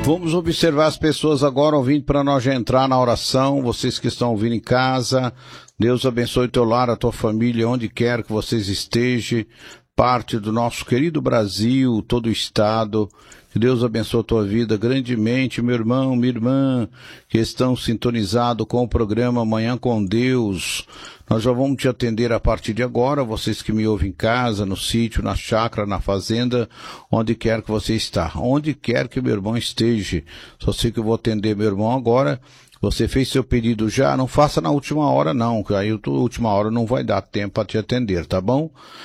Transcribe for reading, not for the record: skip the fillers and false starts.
Vamos observar as pessoas agora ouvindo para nós já entrar na oração. Vocês que estão ouvindo em casa, Deus abençoe teu lar, a tua família, onde quer que vocês estejam, parte do nosso querido Brasil, todo o estado. Que Deus abençoe a tua vida grandemente, meu irmão, minha irmã, que estão sintonizados com o programa Manhã com Deus. Nós já vamos te atender a partir de agora, vocês que me ouvem em casa, no sítio, na chácara, na fazenda, onde quer que você está, onde quer que meu irmão esteja. Só sei que eu vou atender meu irmão agora. Você fez seu pedido já? Não faça na última hora não, que aí a última hora não vai dar tempo para te atender, tá bom?